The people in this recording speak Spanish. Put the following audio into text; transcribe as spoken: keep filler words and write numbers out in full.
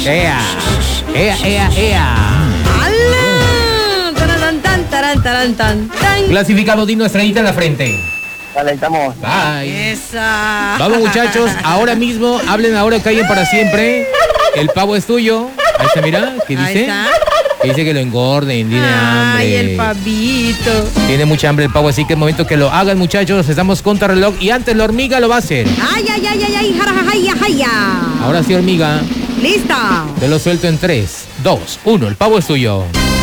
¡Ea! ¡Ea, ea, ea! ¡Hala! Taran, tan, taran, taran, tan, tan. Clasificado, Dino, estrellita en la frente. Dale, estamos. Bye. Esa. Vamos, muchachos, ahora mismo, hablen ahora, callen para siempre. El pavo es tuyo. Ahí está, mira, ¿qué Ahí dice? está. Dice que lo engorden, tiene hambre. Ay, el pavito. Tiene mucha hambre el pavo, así que es momento que lo hagan, muchachos. Estamos contra reloj y antes la hormiga lo va a hacer. Ay, ay, ay, ay, ay, jara, jaya, jaya. Ahora sí, hormiga. Lista. Te lo suelto en tres, dos, uno. El pavo es tuyo.